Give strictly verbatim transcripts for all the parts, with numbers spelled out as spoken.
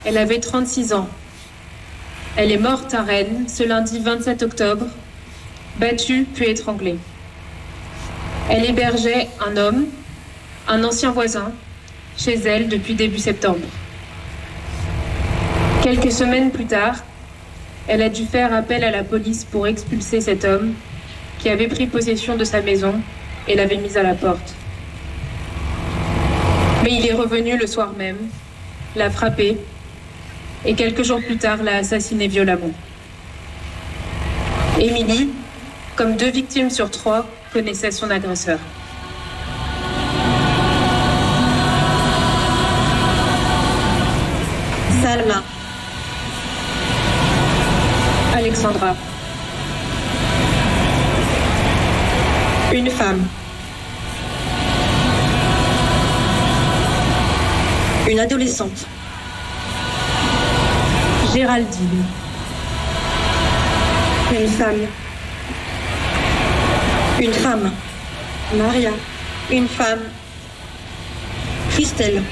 Elle avait trente-six ans. Elle est morte à Rennes ce lundi vingt-sept octobre, battue puis étranglée. Elle hébergeait un homme, un ancien voisin, chez elle depuis début septembre. Quelques semaines plus tard, elle a dû faire appel à la police pour expulser cet homme qui avait pris possession de sa maison et l'avait mise à la porte. Mais il est revenu le soir même, l'a frappée et quelques jours plus tard l'a assassinée violemment. Émilie, comme deux victimes sur trois, connaissait son agresseur. Salma. Alexandra. Une femme. Une adolescente. Géraldine. Une femme. Une femme. Maria. Une femme. Christelle.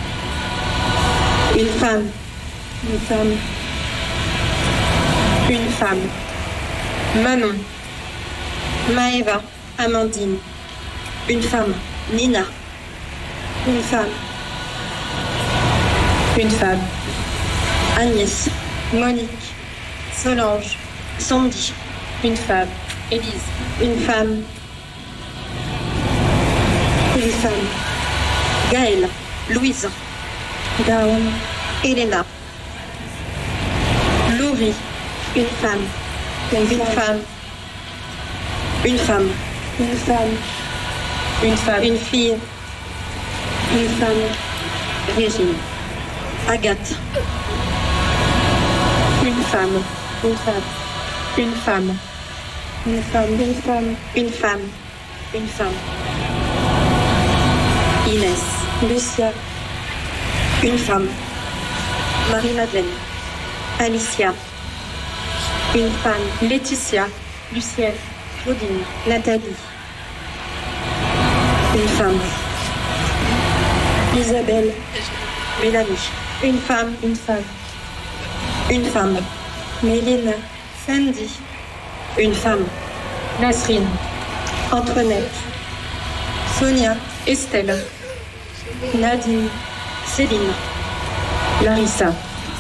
Une femme. Une femme. Une femme. Manon. Maëva. Amandine. Une femme. Nina. Une femme. Une femme. Agnès. Monique. Solange. Sandy. Une femme. Élise. Une femme. Une femme. Gaëlle. Louise. Dawn. Elena. Laurie. Une femme. Une femme. Une femme. Une femme. Une femme. Une fille. Une femme. Régine. Agathe. Une femme. Une femme. Une femme. Une femme. Une femme. Une femme. Une femme. Inès. Lucia. Une femme. Marie-Madeleine. Alicia. Une femme. Laetitia. Lucienne. Claudine. Nathalie. Une femme. Isabelle. Mélanie. Une femme. Une femme. Une femme. Mélina. Sandy. Une femme. Nasrine. Antoinette. Sonia. Estelle. Nadine. Céline. Larissa.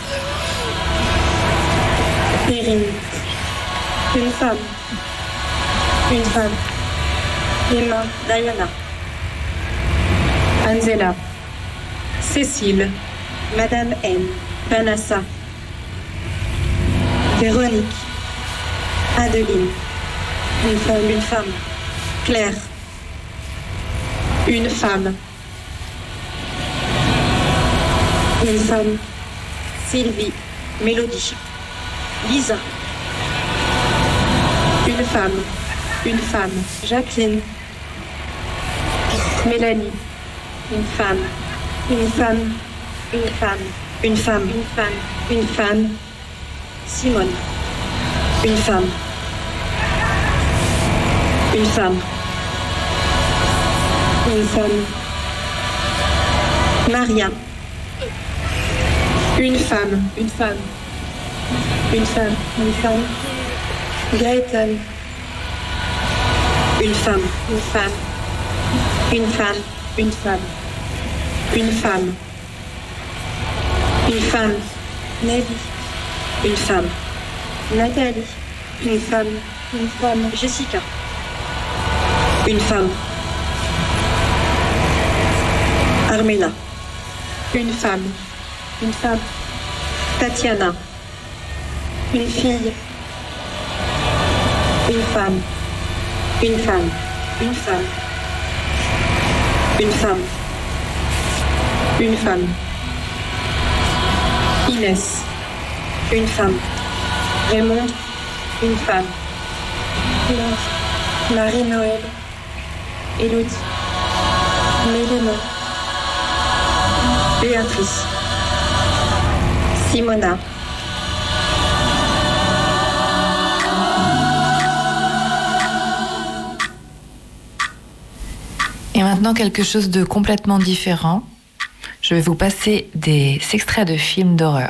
Perrine. Une femme. Une femme. Emma. Diana. Anzela. Cécile. Madame M. Vanessa. Véronique. Adeline. Une femme. Une femme. Claire. Une femme. Une femme. Sylvie. Mélodie. Lisa. Une femme. Une femme. Jacqueline. Mélanie. Une femme. Une femme. Une femme. Une femme. Une femme. Une femme. Simone. Une femme. Une femme. Une femme. Maria. Une femme. Une femme. Une femme. Une femme. Gaëtan. Une femme. Une femme. Une femme. Une femme. Une femme. Une femme. Nelly. Une femme. Nathalie. Une femme. Une femme. Jessica. Une femme. Armella. Une femme. Une femme. Tatiana. Une fille. Une femme. Une femme. Une femme. Une femme. Une femme. Inès. Une femme. Raymond. Une femme. Blanche. Marie-Noël. Élodie. Mélina. Béatrice. Simona. Et maintenant quelque chose de complètement différent. je vais vous passer des extraits de films d'horreur